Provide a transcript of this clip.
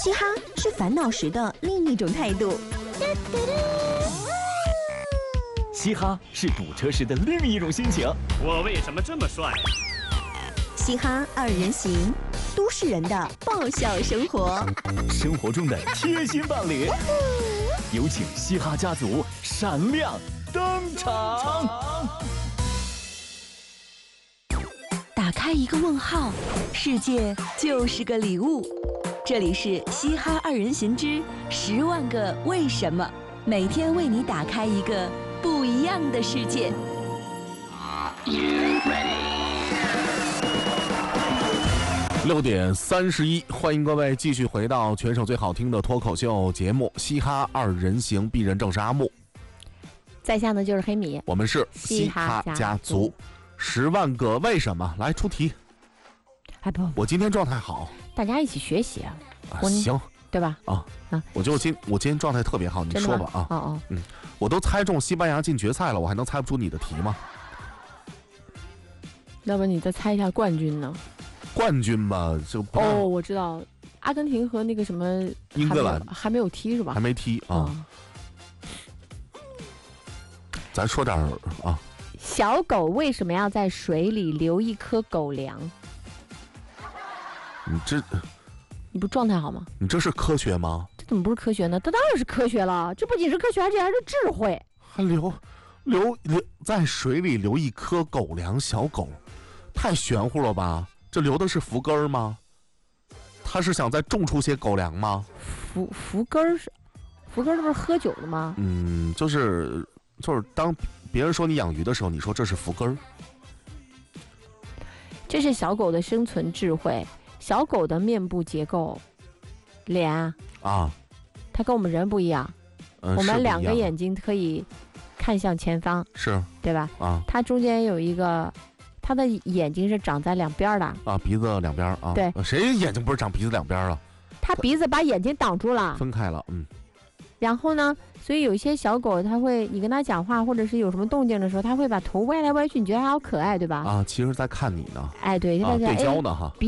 嘻哈是烦恼时的另一种态度， 嘻哈是堵车时的另一种心情。 我为什么这么帅？ 嘻哈二人行，都市人的爆笑生活， 生活中的贴心伴侣。有请嘻哈家族闪亮登场。 打开一个问号，世界就是个礼物。这里是嘻哈二人行之10万个为什么，每天为你打开一个不一样的世界。 6点31，欢迎各位继续回到全省最好听的脱口秀节目《嘻哈二人行》，鄙人正是阿木， 在下呢就是黑米， 我们是嘻哈家族。10万个为什么，来出题。 哎不， 我今天状态好， 大家一起学习啊。 行， 对吧？ 我今天状态特别好，你说吧啊。我都猜中西班牙进决赛了，我还能猜不出你的题吗？ 要不你再猜一下冠军呢？ 冠军吧，就哦，我知道，阿根廷和那个什么英格兰还没有踢是吧？ 还没踢啊。咱说点啊。 小狗为什么要在水里留一颗狗粮？你不状态好吗？ 你这是科学吗？ 这怎么不是科学呢？这当然是科学了，这不仅是科学，而且还是智慧。 还留在水里留一颗狗粮，小狗，太玄乎了吧？这留的是福根吗？他是想再种出些狗粮吗？ 福根是福根，这不是喝酒的吗？ 就是当别人说你养鱼的时候，你说这是福根。 这是小狗的生存智慧。小狗的面部结构，脸啊，它跟我们人不一样。我们2个眼睛可以看向前方， 是对吧？它中间有一个，它的眼睛是长在两边的啊， 鼻子两边啊。 对， 谁眼睛不是长鼻子两边啊？ 它鼻子把眼睛挡住了， 分开了。 然后呢，所以有一些小狗，它会，你跟它讲话或者是有什么动静的时候，它会把头歪来歪去，你觉得它好可爱，对吧？ 其实在看你呢。 哎，对，它在对焦呢哈。